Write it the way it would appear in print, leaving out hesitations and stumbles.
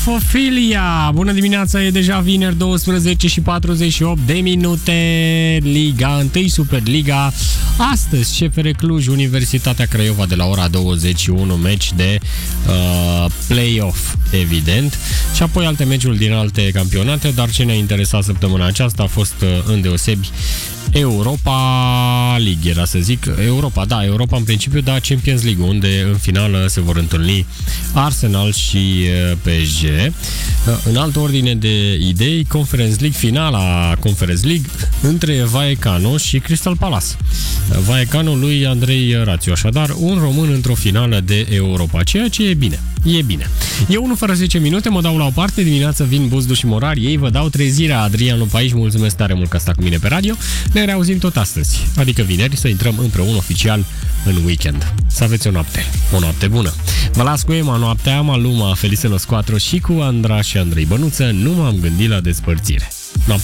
Infofilia! Bună dimineața, e deja vineri, 12 și 48 de minute. Liga 1, Superliga. Astăzi, CFR Cluj, Universitatea Craiova de la ora 21, meci de play-off, evident. Și apoi alte meciuri din alte campionate, dar ce ne-a interesat săptămâna aceasta a fost îndeosebi Europa League, era să zic. Europa în principiu, dar Champions League, unde în finală se vor întâlni Arsenal și PSG. În altă ordine de idei, Conference League, finala Conference League între Vallecano și Crystal Palace. Vallecano lui Andrei Rațiu, așadar un român într-o finală de Europa, ceea ce e bine. E bine. Eu 1 fără 10 minute, mă dau la o parte. Dimineața vin Buzdu și Morar, ei vă dau trezirea. Adrianu pe aici, mulțumesc tare mult că sta cu mine pe radio. Ne reauzim tot astăzi, adică vineri, să intrăm împreună oficial în weekend. Să aveți o noapte bună. Vă las cu Ema, noaptea ama Luma, Felicelos 4 și cu Andra și Andrei Bănuță. Nu m-am gândit la despărțire.